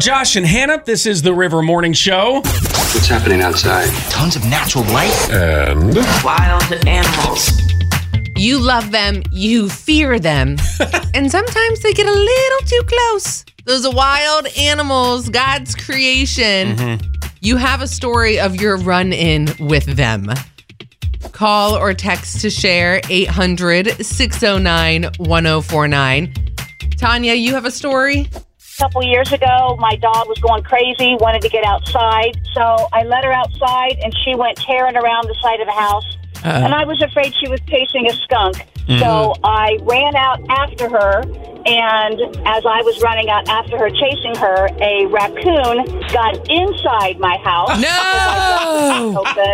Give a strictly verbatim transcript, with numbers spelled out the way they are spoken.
Josh and Hannah. This is the River Morning Show. What's happening outside? Tons of natural light. And? Wild animals. You love them, you fear them, and sometimes they get a little too close. Those wild animals, God's creation. Mm-hmm. You have a story of your run-in with them. Call or text to share eight hundred, six oh nine, one oh four nine. Tanya, you have a story? A couple years ago, my dog was going crazy, wanted to get outside. So I let her outside, and she went tearing around the side of the house. Uh-huh. And I was afraid she was chasing a skunk. Mm-hmm. So I ran out after her, and as I was running out after her, chasing her, a raccoon got inside my house. No! Open,